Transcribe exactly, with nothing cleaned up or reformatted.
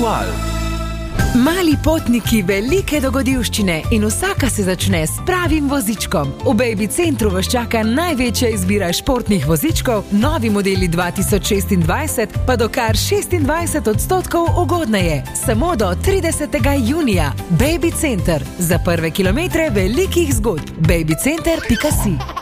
Aktual. Mali potniki, velike dogodivščine in vsaka se začne s pravim vozičkom. V Baby Centru vas čaka največja izbira športnih vozičkov, novi modeli dva tisoč šestindvajset pa do kar šestindvajset odstotkov ugodneje. Samo do tridesetega junija. Baby Center. Za prve kilometre velikih zgodb. baby center pika si.